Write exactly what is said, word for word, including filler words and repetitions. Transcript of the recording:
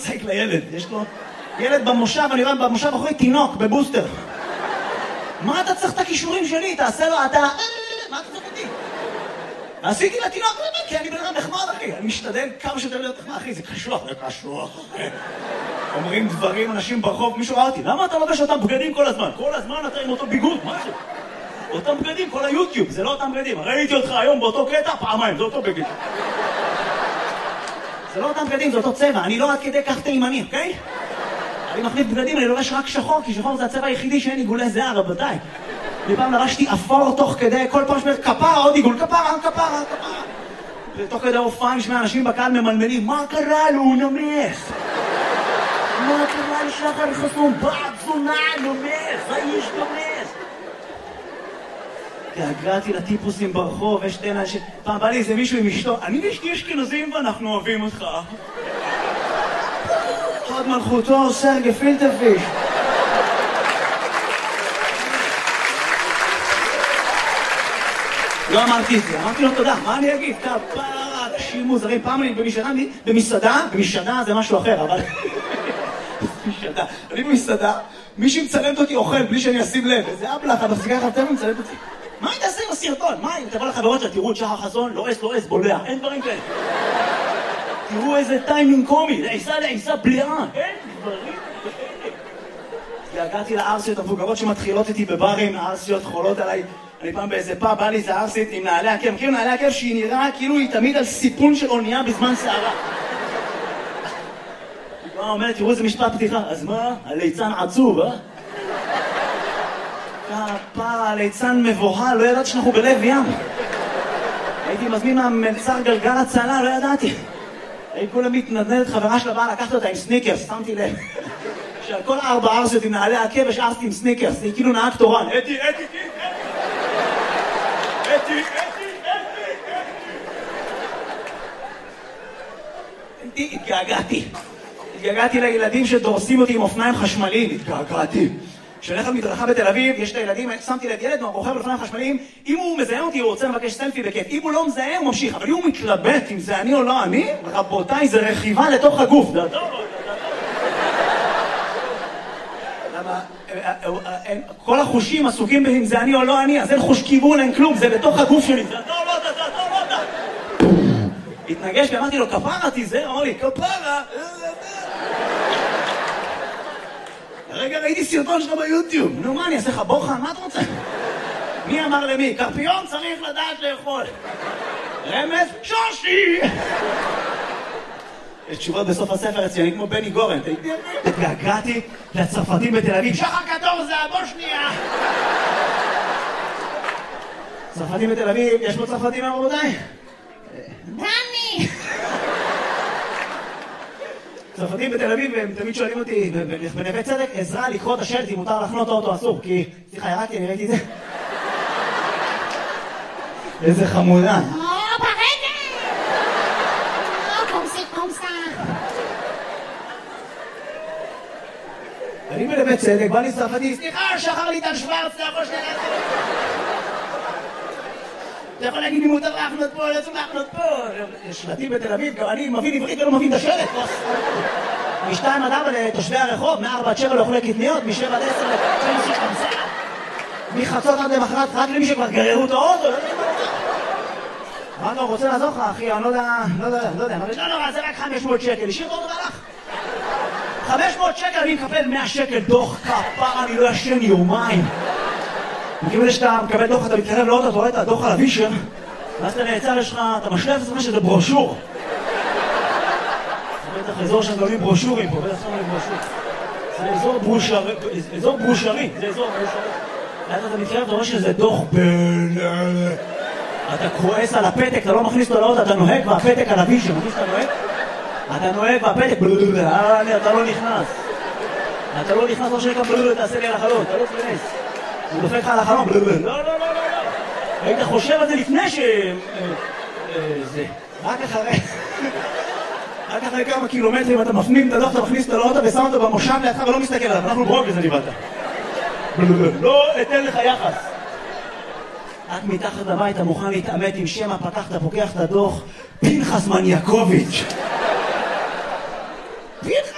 משחק לילד, יש לו ילד במושב, אני רואה במושב אחרי תינוק, בבוסטר. מה אתה צריך את הכישורים שלי? תעשה לו, אתה... מה אתה צריך אותי? עשיתי לתינוק, כי אני בן אדם נחמד, אחי. אני משתדל כמה שיותר להיות נחמד, אחי, זה קשוח, זה קשוח, אחי. אומרים דברים, אנשים ברחוב, מישהו ראה אותי, למה אתה לובש אותם בגדים כל הזמן? כל הזמן אתה עם אותו ביגוד, מה זה? אותם בגדים, כל היוטיוב, זה לא אותם בגדים. ראיתי אותך היום באותו קטע, פעמיים, זה אותו בגד. זה לא אותם בגדים, זה אותו צבע, אני לא עד כדי כך תימני, אוקיי? אני מחליף בגדים, אני לובש רק שחור, כי שחור זה הצבע היחידי שאין עיגולי זהה, רבותיי. מפעם לרשתי אפור תוך כדי, כל פעם שמר כפרה, עוד עיגול, כפרה, כפרה, כפרה. ותוך כדי הופעה נשמע אנשים בקהל ממלמלים, מה קרה לו, הוא נמס? מה קרה לשחר חסום? בעד זונה, נמס, האיש נמס. הגעתי לטיפוסים ברחוב, יש שתי אנשים, פעם בא לי איזה מישהו עם אשתו, אני ואשתי אשכנזים ואנחנו אוהבים אותך. עוד מלכותו, סרגי פילטרפיש. לא אמרתי את זה, אמרתי לו תודה, מה אני אגיד? כפרה, אנשים מוזרים, פעם אני במסעדה, במסעדה, במסעדה זה משהו אחר, אבל... במסעדה, אני במסעדה, מישהי מצלמת אותי אוכל בלי שאני אשים לב, איזה אבלח, את מחזיקה לך אתם ומצלמת אותי. מה היא תעשה עם הסרטון? מה אם תבוא לחברות שלה, תראו את שחר חסון, לא אס, לא אס, בולע, אין דברים כאלה. תראו איזה טיימינג קומי, לעיסה לעיסה בליעה, אין דברים כאלה. הגעתי לארסיות המבוגרות שמתחילות איתי בברים, הארסיות חולות עליי. אני פעם באיזה פאב, בא לי איזה ארסית עם נעלי עקב, מכיר נעלי עקב שהיא נראה כאילו היא תמיד על סיפון של אונייה בזמן שערה. היא באה אומרת, תראו איזה משפט פתיחה, אז מה? הליצן עצוב, אה? כפרה, הליצן מבוהל, לא ידעתי שאנחנו בלב ים. הייתי מזמין מהמלצר גלגל הצלה, לא ידעתי. הייתי כולה מתנדנדת, חברה שלה באה לקחת אותה עם סניקרס, שמתי לב. שעל כל ארבע ארסיות עם נעלי עקב יש ארסית עם סניקרס, היא כאילו נהג תורן. אתי, אתי, אתי, אתי, אתי, התגעגעתי. התגעגעתי לילדים שדורסים אותי עם אופניים חשמליים. התגעגעתי. כשאני הולך מדרכה בתל אביב, יש את הילדים, שמתי לב ילד רוכב על אופניים חשמליים, אם הוא מזהה אותי, הוא רוצה לבקש סלפי בכיף. אם הוא לא מזהה, הוא ממשיך. אבל אם הוא מתלבט אם זה אני או לא אני, רבותיי, זה רכיבה לתוך הגוף. זה טוב. למה? כל החושים עסוקים אם זה אני או לא אני, אז אין חוש כיוון, אין כלום, זה בתוך הגוף שלי. זה טוב, לא, זה טוב, לא, זה. התנגש ואמרתי לו, כפרה תיזהר, אמר לי, כפרה. רגע, ראיתי סרטון שלך ביוטיוב. נו, מה, אני אעשה לך בוחן? מה אתה רוצה? מי אמר למי? קרפיון צריך לדעת לאכול. רמז? שושי! יש תשובות בסוף הספר אצלי, אני כמו בני גורן. התגעגעתי לצרפתים בתל אביב. שחר קטור זה הבושניה! צרפתים בתל אביב, יש פה צרפתים רבותיי? דני! צרפתים בתל אביב, הם תמיד שואלים אותי, בנווה צדק, עזרה לקרוא את השלט, אם מותר לחנות האוטו אסור, כי... סליחה, ירדתי, אני ראיתי את זה. איזה חמודה. או, ברגע! או, קומסי, קומסה. אני בנווה צדק, בא לי צרפתי, סליחה, שחר ליטל שוורץ, אתה יכול שנייה לעשות. אתה יכול להגיד לי מותר להחנות פה, לא צריך להחנות פה. שלטים בתל אביב, גם אני מבין עברית ולא מבין את השלט. משתיים עד ארבע לתושבי הרחוב, מארבע עד שבע לאוכלי קטניות, משבע עד עשר לפרנסי חמסה. מחצות עד למחרת, רק למי שכבר גררו את האוטו. מה אתה רוצה לעזור לך, אחי? אני לא יודע, לא יודע, לא יודע. לא נורא, זה רק חמש מאות שקל. השאיר את האוטו והלך. חמש מאות שקל, אני מקבל מאה שקל דוח כפרה, אני לא ישן יומיים. מכיוון זה שאתה מקבל דוח, אתה מתקרב לאוטו, אתה רואה את הדוח על הווישר, ואז אתה נעצר, יש לך, אתה משלף את זה שזה ברושור. זה בטח אזור שם גולים ברושורים פה, בטח שם גולים ברושור. זה אזור ברושרי, אזור ברושרי, זה אזור ברושרי. ואז אתה מתקרב, אתה רואה שזה דוח בין... אתה כועס על הפתק, אתה לא מכניס אותו לאוטו, אתה נוהג והפתק על הווישר, מכניס אתה נוהג? אתה נוהג והפתק, אתה לא נכנס. אתה לא נכנס, לא שנקרא, תעשה לי על החלון, אתה לא תכנס. הוא דופק לך על החלום, לא, לא, לא, לא, לא. היית חושב על זה לפני ש... זה. רק אחרי... רק אחרי כמה קילומטרים אתה מפנים את הדוח, אתה מכניס את הלאוטו ושם אותו במושב לידך ולא מסתכל עליו. אנחנו ברוק לזה לבדת. לא אתן לך יחס. רק מתחת לבית אתה מוכן להתעמת עם שם הפקח, אתה פוקח את הדוח, פנחס מניאקוביץ'.